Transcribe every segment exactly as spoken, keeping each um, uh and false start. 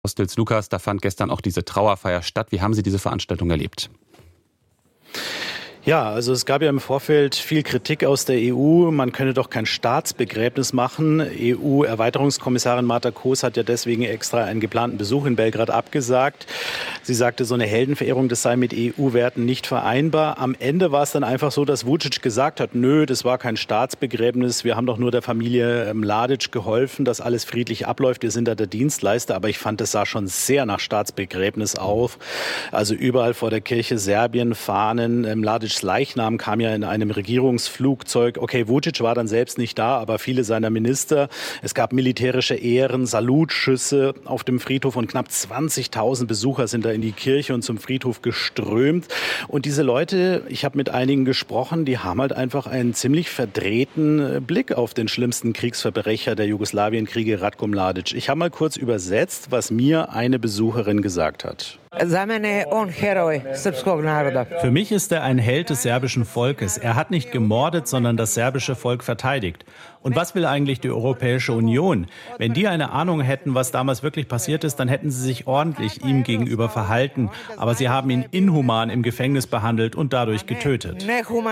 Kostels Lukas, da fand gestern auch diese Trauerfeier statt. Wie haben Sie diese Veranstaltung erlebt? Ja, also es gab ja im Vorfeld viel Kritik aus der E U. Man könne doch kein Staatsbegräbnis machen. E U-Erweiterungskommissarin Marta Koos hat ja deswegen extra einen geplanten Besuch in Belgrad abgesagt. Sie sagte, so eine Heldenverehrung, das sei mit E U-Werten nicht vereinbar. Am Ende war es dann einfach so, dass Vučić gesagt hat, nö, das war kein Staatsbegräbnis. Wir haben doch nur der Familie Mladić geholfen, dass alles friedlich abläuft. Wir sind da der Dienstleister. Aber ich fand, das sah schon sehr nach Staatsbegräbnis auf. Also überall vor der Kirche Serbien Fahnen. Mladić Leichnam kam ja in einem Regierungsflugzeug. Okay, Vučić war dann selbst nicht da, aber viele seiner Minister. Es gab militärische Ehren, Salutschüsse auf dem Friedhof und knapp zwanzigtausend Besucher sind da in die Kirche und zum Friedhof geströmt. Und diese Leute, ich habe mit einigen gesprochen, die haben halt einfach einen ziemlich verdrehten Blick auf den schlimmsten Kriegsverbrecher der Jugoslawienkriege, Ratko Mladić. Ich habe mal kurz übersetzt, was mir eine Besucherin gesagt hat. Für mich ist er ein Held des serbischen Volkes. Er hat nicht gemordet, sondern das serbische Volk verteidigt. Und was will eigentlich die Europäische Union? Wenn die eine Ahnung hätten, was damals wirklich passiert ist, dann hätten sie sich ordentlich ihm gegenüber verhalten. Aber sie haben ihn inhuman im Gefängnis behandelt und dadurch getötet.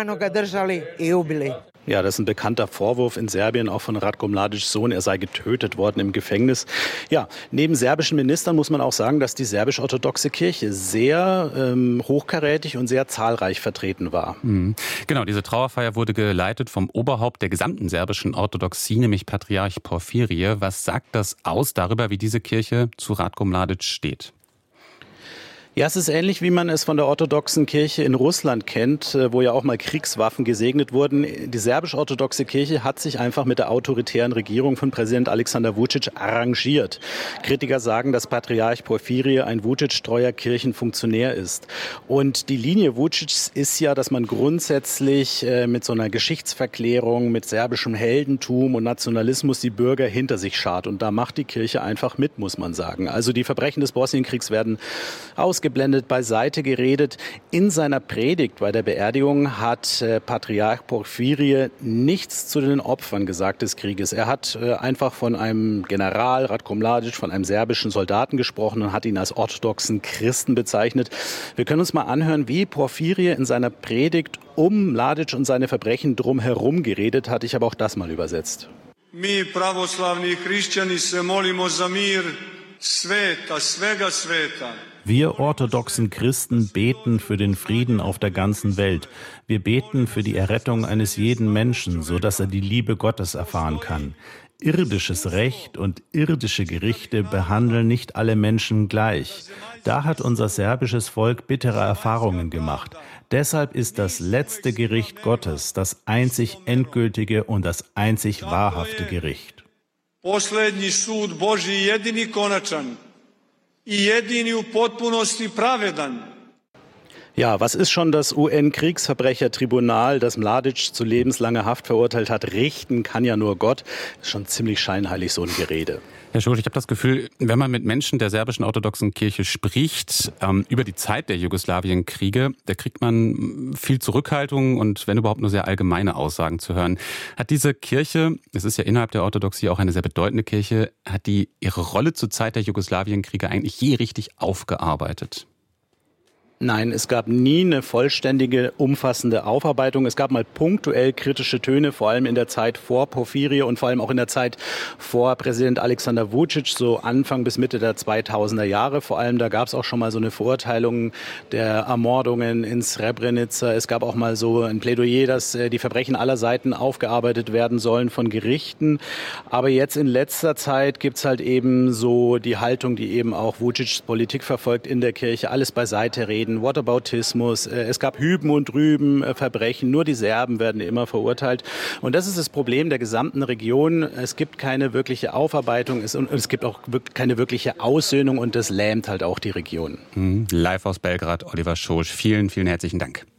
Ja, das ist ein bekannter Vorwurf in Serbien, auch von Ratko Mladićs Sohn. Er sei getötet worden im Gefängnis. Ja, neben serbischen Ministern muss man auch sagen, dass die serbisch-orthodoxe Kirche sehr ähm, hochkarätig und sehr zahlreich vertreten war. Mhm. Genau, diese Trauerfeier wurde geleitet vom Oberhaupt der gesamten serbischen Orthodoxie, nämlich Patriarch Porphyrie. Was sagt das aus darüber, wie diese Kirche zu Ratko Mladić steht? Ja, es ist ähnlich, wie man es von der orthodoxen Kirche in Russland kennt, wo ja auch mal Kriegswaffen gesegnet wurden. Die serbisch-orthodoxe Kirche hat sich einfach mit der autoritären Regierung von Präsident Alexander Vučić arrangiert. Kritiker sagen, dass Patriarch Porphyrie ein Vučić-treuer Kirchenfunktionär ist. Und die Linie Vučićs ist ja, dass man grundsätzlich mit so einer Geschichtsverklärung, mit serbischem Heldentum und Nationalismus die Bürger hinter sich schart. Und da macht die Kirche einfach mit, muss man sagen. Also die Verbrechen des Bosnienkriegs werden ausgeblendet, beiseite geredet. In seiner Predigt bei der Beerdigung hat äh, Patriarch Porphyrie nichts zu den Opfern gesagt des Krieges. Er hat äh, einfach von einem General, Ratko Mladić, von einem serbischen Soldaten gesprochen und hat ihn als orthodoxen Christen bezeichnet. Wir können uns mal anhören, wie Porphyrie in seiner Predigt um Mladić und seine Verbrechen drumherum geredet hat. Ich habe auch das mal übersetzt. Mi pravoslavni hrišćani se molimo za mir sveta, svega sveta. Wir orthodoxen Christen beten für den Frieden auf der ganzen Welt. Wir beten für die Errettung eines jeden Menschen, sodass er die Liebe Gottes erfahren kann. Irdisches Recht und irdische Gerichte behandeln nicht alle Menschen gleich. Da hat unser serbisches Volk bittere Erfahrungen gemacht. Deshalb ist das letzte Gericht Gottes das einzig endgültige und das einzig wahrhafte Gericht. Poslednji sud Božji jedini konačan. Ja, was ist schon das U N-Kriegsverbrechertribunal, das Mladić zu lebenslanger Haft verurteilt hat? Richten kann ja nur Gott. Ist schon ziemlich scheinheilig, so ein Gerede. Herr Schosch, ich habe das Gefühl, wenn man mit Menschen der serbischen orthodoxen Kirche spricht, ähm, über die Zeit der Jugoslawienkriege, da kriegt man viel Zurückhaltung und wenn überhaupt nur sehr allgemeine Aussagen zu hören. Hat diese Kirche, es ist ja innerhalb der Orthodoxie auch eine sehr bedeutende Kirche, hat die ihre Rolle zur Zeit der Jugoslawienkriege eigentlich je richtig aufgearbeitet? Nein, es gab nie eine vollständige, umfassende Aufarbeitung. Es gab mal punktuell kritische Töne, vor allem in der Zeit vor Porphyrie und vor allem auch in der Zeit vor Präsident Alexander Vučić, so Anfang bis Mitte der zweitausender Jahre. Vor allem, da gab es auch schon mal so eine Verurteilung der Ermordungen in Srebrenica. Es gab auch mal so ein Plädoyer, dass die Verbrechen aller Seiten aufgearbeitet werden sollen von Gerichten. Aber jetzt in letzter Zeit gibt's halt eben so die Haltung, die eben auch Vučićs Politik verfolgt in der Kirche, alles beiseite reden. Whataboutismus, es gab Hüben und Drüben, Verbrechen, nur die Serben werden immer verurteilt. Und das ist das Problem der gesamten Region. Es gibt keine wirkliche Aufarbeitung es, und es gibt auch keine wirkliche Aussöhnung und das lähmt halt auch die Region. Live aus Belgrad, Oliver Schosch. Vielen, vielen herzlichen Dank.